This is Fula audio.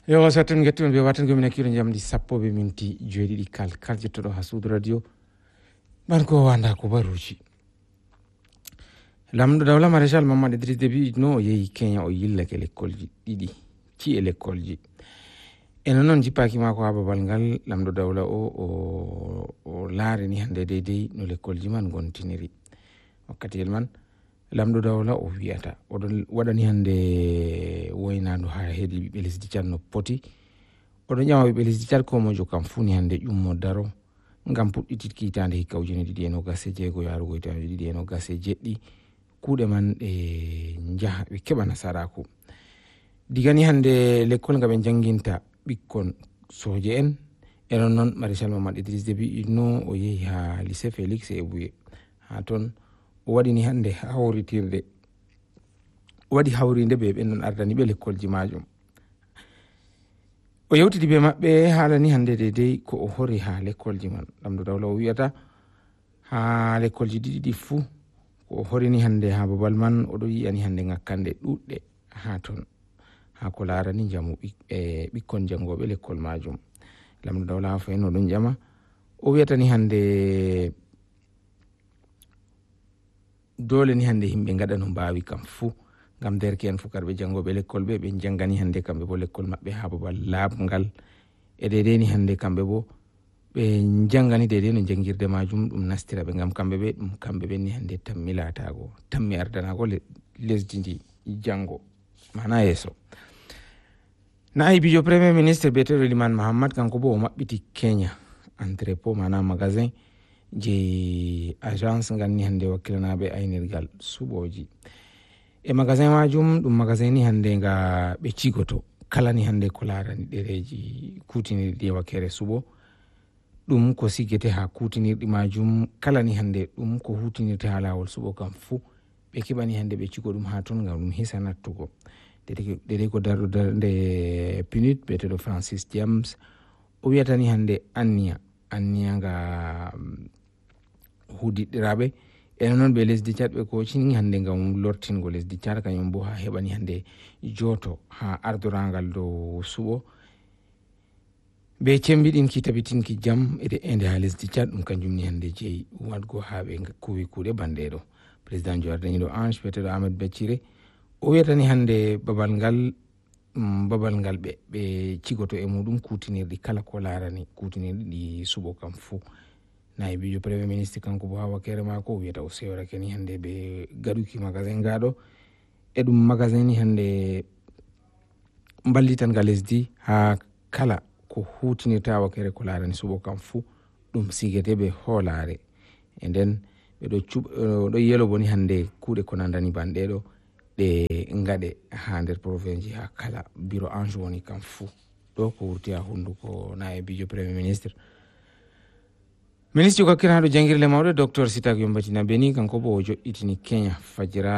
Yo saten getton be watan gomina kilo jamdi sappo be minti joyidi kal jettodo ha Sud Radio banko wanda ko baruji lamdo dawla marshal Mamad Idriss Déby no yehi Kenya o yilla ke lekkolji didi ci e lekkolji eno non jipaki mako ha babal ngal lamdo dawla o laari ni hande deydey no lekkolji man gontiniri wakkati el man lamdo dawla o wiata odon wadani hande woynado ha hedi ɓiɓɓe lesdi Chad no poti odon ƴama ɓiɓɓe lesdi Chad ko mojo kam funi hande ƴummo daro ngam puɗɗititki hitande hikka ujune ɗiɗi e nogas e jeego yarugo hitande ɗiɗi e nogas e jeɗɗi kuuɗe man ɗe jaha ɓe keɓa nasaraku digani hande lekkol nga ɓe janginta ɓikkon soje en enon noon maréchal Mamad Idriss Déby no o yehi ha lycée Félix Ebouye ha toon o waɗini hande hawritirde o waɗi hawrinde ɓe ɓen ardani ɓe lekkolji majum o yewtidi ɓe maɓɓe haalani hande deydey ko o hori ha lekkolji man lamdo dawla o wiyata ha lekkolji ɗiɗi fuu ko o horini hande ha babal man oɗo yiyani hande ngakkande ɗuɗɗe ha toon ha ko larani jamu ɓikkon jangoɓe lekkol majum lamdo dawla ha fayin oɗon ƴama o wiyatani hande dole ni hande himɓe gaɗa no mbawi kam fuu ngam derke'en fukarɓe jangoɓe lekkol ɓe ɓe jangani hande kamɓe bo lekkol maɓɓe ha babal labgal e deydey ni hande kamɓe bo ɓe jangani deydey no jangirde majum ɗum nastira ɓe ngam kamɓe ɓe ɗum kamɓe ɓen ni hande tammi latago tammi ardanago lesdi ndi jango mana yeeso naibijo premier ministre beteɗo Liman Mahammat kanko bo o maɓɓiti Kenya entrepôt mana magasin je agence ngal ni hande wakkilanaɓe aynirgal suɓoji e magasin majum ɗum magasin ni hande nga ɓe cigoto kala ni hande ko larani ɗereji kutinirɗi e wakkere suɓo ɗum ko siggete ha kutinirɗi majum kala ni hande ɗum ko hutinirte ha lawol suɓo kam fuu ɓe keɓani hande ɓe cigo ɗum ha toon ngam ɗum hisa nattugo dedei ko darɗo darde punit beteɗo Francis James o wiyatani hande anniya nga hudiɗɗiraɓe eno noon ɓe lesdi Chad ɓe kocini hande ngam lortingo lesdi Chad kañum bo ha heɓani hande joto ha ardorangal dow suɓo ɓe cembiɗinki tabitinki jaam ede ha lesdi Chad ɗum kanjum ni hande jeeyi wadgo ha ɓe kuwi kuuɗe bandeɗo président joardiniɗo Ange beteɗo Ahmed Baciré o wiyatani hande babal ngal ɓe cigoto e muɗum kutinirɗi kala ko larani kutinirɗi ɗi suɓo kam fuu naibijo premier ministre kanko bo ha wakkere mako o wiyata o sewrake ni hande ɓe gaɗuki magasin ngaɗo e ɗum magasin ni hande ballitangal lesdi ha kala ko hutinirta wakkere ko larani suɓo kam fuu ɗum sigete ɓe hoolare e nden ɓeɗo yelo boni hande kuuɗe ko nandani banɗeɗo ɗe gaɗe ha nder province ji ha kala bureau Ange woni kam fuu ɗo ko wurti ha hunduko naibijo premier ministre ministre ko hakkilanaɗo jangirle mawɗe docteur Sitak Yombatina Beni kanko bo o joɗɗitini Kenya fajira